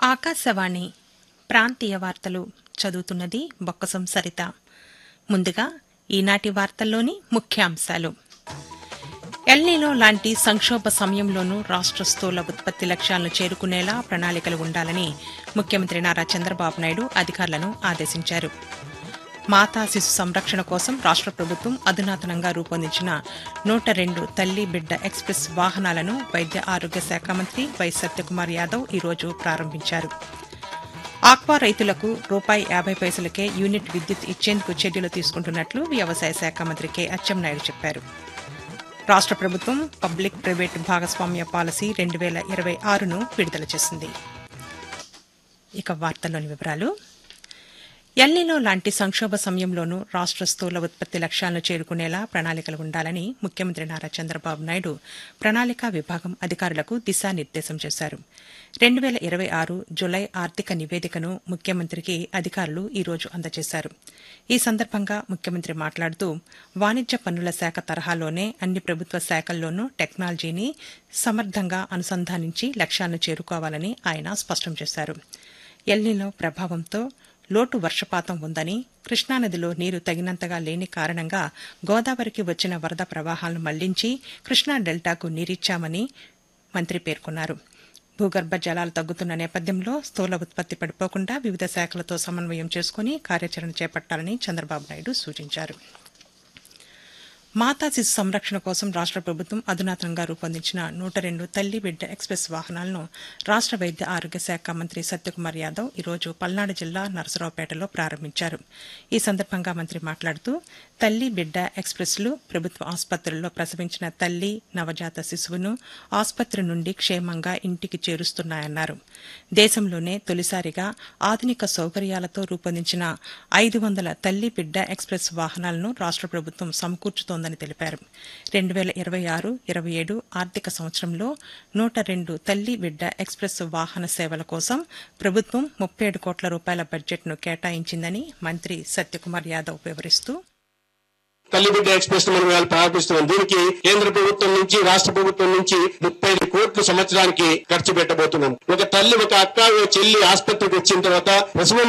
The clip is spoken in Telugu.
ఆకాశవాణి ప్రాంతీయ వార్తలు చదువుతున్నది బొక్కసం సరిత. ముందుగా ఈనాటి వార్తల్లోని ముఖ్యాంశాలు. ఎల్నినో లాంటి సంక్షోభ సమయంలోనూ రాష్ట్ర స్థూల ఉత్పత్తి లక్ష్యాలను చేరుకునేలా ప్రణాళికలు ఉండాలని ముఖ్యమంత్రి నారా చంద్రబాబు నాయుడు అధికారులను ఆదేశించారు. మాతా శిశు సంరక్షణ కోసం రాష్ట్ర ప్రభుత్వం అధునాతనంగా రూపొందించిన 102 తల్లి బిడ్డ ఎక్స్ప్రెస్ వాహనాలను వైద్య ఆరోగ్య శాఖ మంత్రి వై సత్యకుమార్ యాదవ్ ఈరోజు ప్రారంభించారు. ఆక్వా రైతులకు ₹50 యూనిట్ విద్యుత్ ఇచ్చేందుకు చర్యలు తీసుకుంటున్నట్లు వ్యవసాయ శాఖ మంత్రి కె అచ్చెన్నాయుడు చెప్పారు. రాష్ట్ర ప్రభుత్వం పబ్లిక్ ప్రైవేట్ భాగస్వామ్య పాలసీ 2026ను విడుదల చేసింది. ఇక వార్తల్లోని వివరాలు. ఎల్నినో లాంటి సంక్షోభ సమయంలోనూ రాష్ట్ర స్థూల ఉత్పత్తి లక్ష్యాలను చేరుకునేలా ప్రణాళికలు ఉండాలని ముఖ్యమంత్రి నారా చంద్రబాబు నాయుడు ప్రణాళికా విభాగం అధికారులకు దిశానిర్దేశం చేశారు. 2026 జులై ఆర్థిక నివేదికను ముఖ్యమంత్రికి అధికారులు ఈరోజు అందజేశారు. ఈ సందర్భంగా ముఖ్యమంత్రి మాట్లాడుతూ వాణిజ్య పన్నుల శాఖ తరహాలోనే అన్ని ప్రభుత్వ శాఖల్లోనూ టెక్నాలజీని సమర్థంగా అనుసంధానించి లక్ష్యాలను చేరుకోవాలని ఆయన స్పష్టం చేశారు. ఎల్నినో ప్రభావంతో లోటు వర్షపాతం ఉందని, కృష్ణానదిలో నీరు తగినంతగా లేని కారణంగా గోదావరికి వచ్చిన వరద ప్రవాహాలను మళ్లించి కృష్ణా డెల్టాకు నీరిచ్చామని మంత్రి పేర్కొన్నారు. భూగర్భ జలాలు తగ్గుతున్న నేపథ్యంలో స్థూల ఉత్పత్తి పడిపోకుండా వివిధ శాఖలతో సమన్వయం చేసుకుని కార్యాచరణ చేపట్టాలని చంద్రబాబు నాయుడు సూచించారు. మాతా శిశు సంరక్షణ కోసం రాష్ట్ర ప్రభుత్వం అధునాతనంగా రూపొందించిన 102 తల్లి బిడ్డ ఎక్స్ప్రెస్ వాహనాలను రాష్ట్ర వైద్య ఆరోగ్య శాఖ మంత్రి సత్యకుమార్ యాదవ్ ఈరోజు పల్నాడు జిల్లా నరసరావుపేటలో ప్రారంభించారు. ఈ సందర్భంగా మంత్రి మాట్లాడుతూ తల్లి బిడ్డ ఎక్స్ప్రెస్లు ప్రభుత్వ ఆసుపత్రుల్లో ప్రసవించిన తల్లి నవజాత శిశువును ఆసుపత్రి నుండి క్షేమంగా ఇంటికి చేరుస్తున్నాయన్నారు. దేశంలోనే తొలిసారిగా ఆధునిక సౌకర్యాలతో రూపొందించిన 500 తల్లి బిడ్డ ఎక్స్ప్రెస్ వాహనాలను రాష్ట్ర ప్రభుత్వం సమకూర్చుతోందని తెలిపారు. 2026-27 ఆర్థిక సంవత్సరంలో 102 తల్లి బిడ్డ ఎక్స్ప్రెస్ వాహన సేవల కోసం ప్రభుత్వం ₹37 కోట్ల బడ్జెట్ను కేటాయించిందని మంత్రి సత్యకుమార్ యాదవ్ వివరిస్తూ, తల్లి బిడ్డ ఎక్స్ప్రెస్ మనం ఇవాళ ప్రారంభిస్తున్నాం. దీనికి కేంద్ర ప్రభుత్వం నుంచి రాష్ట్ర ప్రభుత్వం నుంచి 35 కోట్లు సంవత్సరానికి ఖర్చు పెట్టబోతున్నాం. ఒక తల్లి, ఒక అక్క, ఒక చెల్లి ఆసుపత్రికి వచ్చిన తర్వాత ప్రసవం